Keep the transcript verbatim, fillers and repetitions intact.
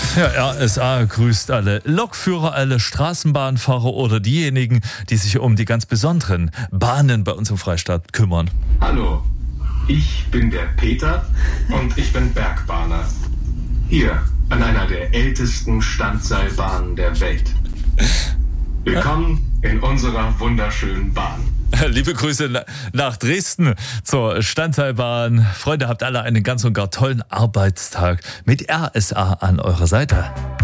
Ja, R S A grüßt alle Lokführer, alle Straßenbahnfahrer oder diejenigen, die sich um die ganz besonderen Bahnen bei uns im Freistaat kümmern. Hallo, ich bin der Peter und ich bin Bergbahner. Hier an einer der ältesten Standseilbahnen der Welt. Willkommen in unserer wunderschönen Bahn. Liebe Grüße nach Dresden zur Standseilbahn. Freunde, habt alle einen ganz und gar tollen Arbeitstag mit R S A an eurer Seite.